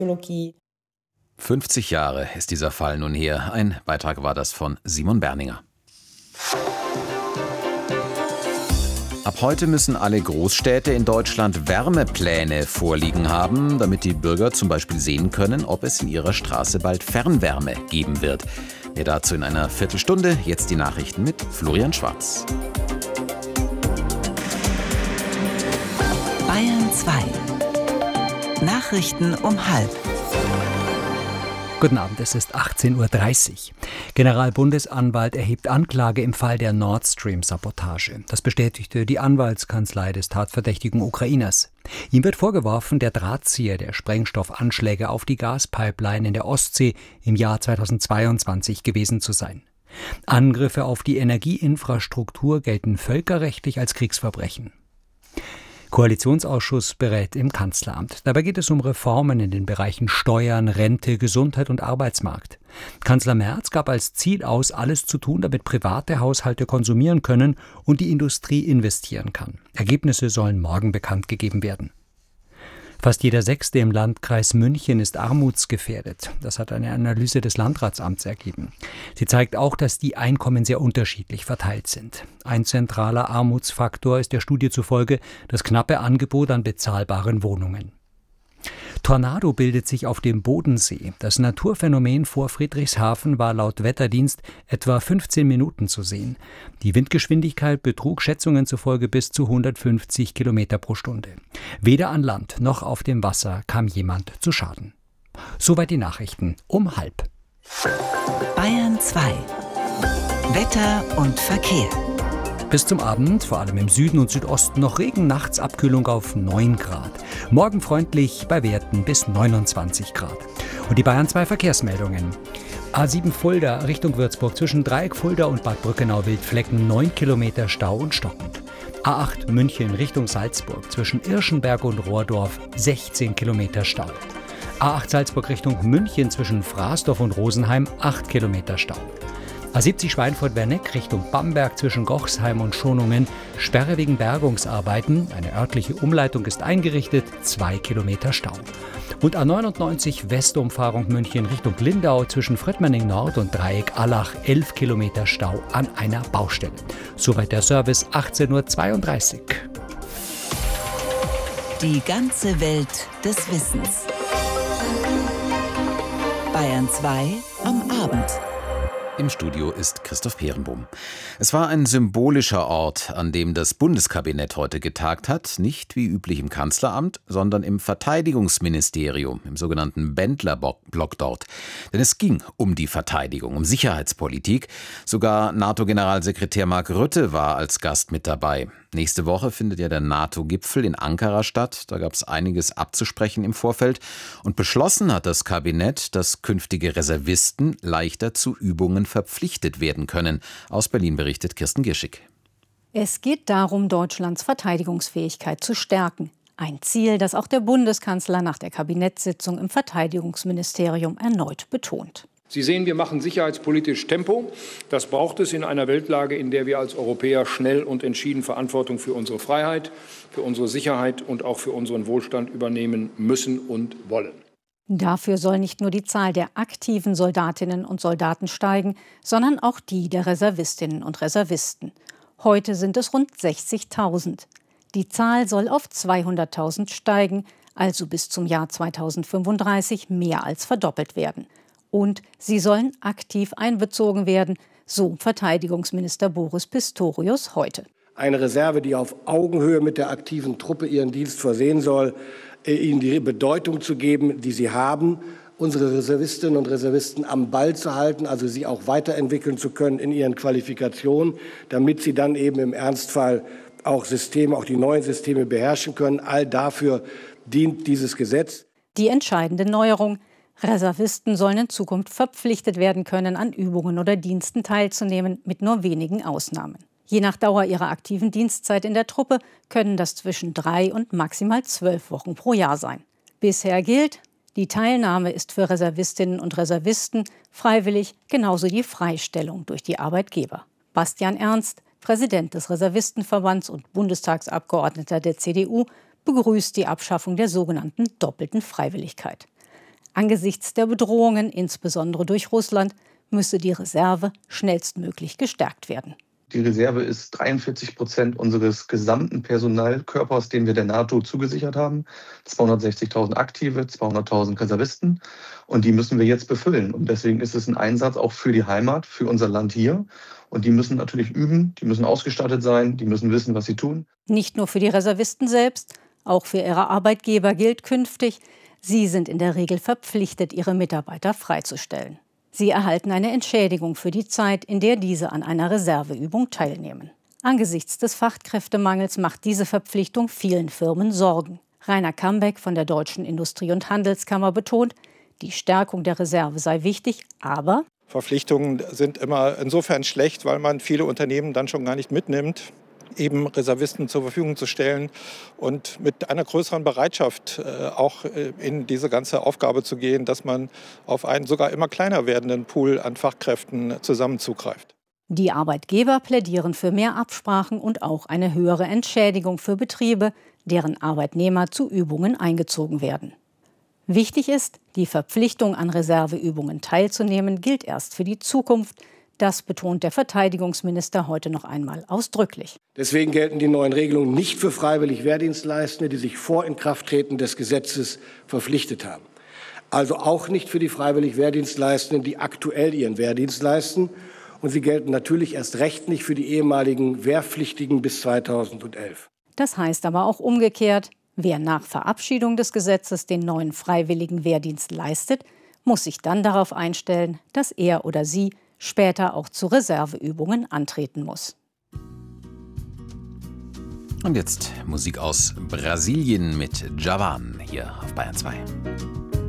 Biologie. 50 Jahre ist dieser Fall nun her. Ein Beitrag war das von Simon Berninger. Ab heute müssen alle Großstädte in Deutschland Wärmepläne vorliegen haben, damit die Bürger zum Beispiel sehen können, ob es in ihrer Straße bald Fernwärme geben wird. Mehr dazu in einer Viertelstunde. Jetzt die Nachrichten mit Florian Schwarz. Bayern 2. Nachrichten um 12:30. Guten Abend, es ist 18:30 Uhr. Generalbundesanwalt erhebt Anklage im Fall der Nord Stream-Sabotage. Das bestätigte die Anwaltskanzlei des tatverdächtigen Ukrainers. Ihm wird vorgeworfen, der Drahtzieher der Sprengstoffanschläge auf die Gaspipeline in der Ostsee im Jahr 2022 gewesen zu sein. Angriffe auf die Energieinfrastruktur gelten völkerrechtlich als Kriegsverbrechen. Koalitionsausschuss berät im Kanzleramt. Dabei geht es um Reformen in den Bereichen Steuern, Rente, Gesundheit und Arbeitsmarkt. Kanzler Merz gab als Ziel aus, alles zu tun, damit private Haushalte konsumieren können und die Industrie investieren kann. Ergebnisse sollen morgen bekannt gegeben werden. Fast jeder Sechste im Landkreis München ist armutsgefährdet. Das hat eine Analyse des Landratsamts ergeben. Sie zeigt auch, dass die Einkommen sehr unterschiedlich verteilt sind. Ein zentraler Armutsfaktor ist der Studie zufolge das knappe Angebot an bezahlbaren Wohnungen. Tornado bildet sich auf dem Bodensee. Das Naturphänomen vor Friedrichshafen war laut Wetterdienst etwa 15 Minuten zu sehen. Die Windgeschwindigkeit betrug Schätzungen zufolge bis zu 150 Kilometer pro Stunde. Weder an Land noch auf dem Wasser kam jemand zu Schaden. Soweit die Nachrichten um 12:30. Bayern 2. Wetter und Verkehr. Bis zum Abend, vor allem im Süden und Südosten, noch Regen, nachts Abkühlung auf 9 Grad. Morgen freundlich bei Werten bis 29 Grad. Und die Bayern 2 Verkehrsmeldungen. A7 Fulda Richtung Würzburg zwischen Dreieck Fulda und Bad Brückenau-Wildflecken 9 Kilometer Stau und stockend. A8 München Richtung Salzburg zwischen Irschenberg und Rohrdorf 16 Kilometer Stau. A8 Salzburg Richtung München zwischen Frasdorf und Rosenheim 8 Kilometer Stau. A70 Schweinfurt-Werneck Richtung Bamberg zwischen Gochsheim und Schonungen, Sperre wegen Bergungsarbeiten. Eine örtliche Umleitung ist eingerichtet, 2 Kilometer Stau. Und A99 Westumfahrung München Richtung Lindau zwischen Fröttmanning Nord und Dreieck Allach 11 Kilometer Stau an einer Baustelle. Soweit der Service, 18:32 Uhr. Die ganze Welt des Wissens. Bayern 2 am Abend. Im Studio ist Christoph Peerenbohm. Es war ein symbolischer Ort, an dem das Bundeskabinett heute getagt hat. Nicht wie üblich im Kanzleramt, sondern im Verteidigungsministerium, im sogenannten Bendler-Block dort. Denn es ging um die Verteidigung, um Sicherheitspolitik. Sogar NATO-Generalsekretär Mark Rutte war als Gast mit dabei. Nächste Woche findet ja der NATO-Gipfel in Ankara statt. Da gab es einiges abzusprechen im Vorfeld. Und beschlossen hat das Kabinett, dass künftige Reservisten leichter zu Übungen verpflichtet werden können. Aus Berlin berichtet Kirsten Girschig. Es geht darum, Deutschlands Verteidigungsfähigkeit zu stärken. Ein Ziel, das auch der Bundeskanzler nach der Kabinettssitzung im Verteidigungsministerium erneut betont. Sie sehen, wir machen sicherheitspolitisch Tempo. Das braucht es in einer Weltlage, in der wir als Europäer schnell und entschieden Verantwortung für unsere Freiheit, für unsere Sicherheit und auch für unseren Wohlstand übernehmen müssen und wollen. Dafür soll nicht nur die Zahl der aktiven Soldatinnen und Soldaten steigen, sondern auch die der Reservistinnen und Reservisten. Heute sind es rund 60.000. Die Zahl soll auf 200.000 steigen, also bis zum Jahr 2035 mehr als verdoppelt werden. Und sie sollen aktiv einbezogen werden, so Verteidigungsminister Boris Pistorius heute. Eine Reserve, die auf Augenhöhe mit der aktiven Truppe ihren Dienst versehen soll, ihnen die Bedeutung zu geben, die sie haben, unsere Reservistinnen und Reservisten am Ball zu halten, also sie auch weiterentwickeln zu können in ihren Qualifikationen, damit sie dann eben im Ernstfall auch die neuen Systeme beherrschen können. All dafür dient dieses Gesetz. Die entscheidende Neuerung: Reservisten sollen in Zukunft verpflichtet werden können, an Übungen oder Diensten teilzunehmen, mit nur wenigen Ausnahmen. Je nach Dauer ihrer aktiven Dienstzeit in der Truppe können das zwischen 3 und maximal 12 Wochen pro Jahr sein. Bisher gilt, die Teilnahme ist für Reservistinnen und Reservisten freiwillig, genauso die Freistellung durch die Arbeitgeber. Bastian Ernst, Präsident des Reservistenverbands und Bundestagsabgeordneter der CDU, begrüßt die Abschaffung der sogenannten doppelten Freiwilligkeit. Angesichts der Bedrohungen, insbesondere durch Russland, müsse die Reserve schnellstmöglich gestärkt werden. Die Reserve ist 43% unseres gesamten Personalkörpers, den wir der NATO zugesichert haben. 260.000 Aktive, 200.000 Reservisten. Und die müssen wir jetzt befüllen. Und deswegen ist es ein Einsatz auch für die Heimat, für unser Land hier. Und die müssen natürlich üben, die müssen ausgestattet sein, die müssen wissen, was sie tun. Nicht nur für die Reservisten selbst, auch für ihre Arbeitgeber gilt künftig, sie sind in der Regel verpflichtet, ihre Mitarbeiter freizustellen. Sie erhalten eine Entschädigung für die Zeit, in der diese an einer Reserveübung teilnehmen. Angesichts des Fachkräftemangels macht diese Verpflichtung vielen Firmen Sorgen. Rainer Kambeck von der Deutschen Industrie- und Handelskammer betont, die Stärkung der Reserve sei wichtig, aber Verpflichtungen sind immer insofern schlecht, weil man viele Unternehmen dann schon gar nicht mitnimmt, eben Reservisten zur Verfügung zu stellen und mit einer größeren Bereitschaft auch in diese ganze Aufgabe zu gehen, dass man auf einen sogar immer kleiner werdenden Pool an Fachkräften zusammen zugreift. Die Arbeitgeber plädieren für mehr Absprachen und auch eine höhere Entschädigung für Betriebe, deren Arbeitnehmer zu Übungen eingezogen werden. Wichtig ist, die Verpflichtung, an Reserveübungen teilzunehmen, gilt erst für die Zukunft. Das betont der Verteidigungsminister heute noch einmal ausdrücklich. Deswegen gelten die neuen Regelungen nicht für freiwillig Wehrdienstleistende, die sich vor Inkrafttreten des Gesetzes verpflichtet haben. Also auch nicht für die freiwillig Wehrdienstleistenden, die aktuell ihren Wehrdienst leisten. Und sie gelten natürlich erst recht nicht für die ehemaligen Wehrpflichtigen bis 2011. Das heißt aber auch umgekehrt, wer nach Verabschiedung des Gesetzes den neuen freiwilligen Wehrdienst leistet, muss sich dann darauf einstellen, dass er oder sie später auch zu Reserveübungen antreten muss. Und jetzt Musik aus Brasilien mit Djavan hier auf Bayern 2.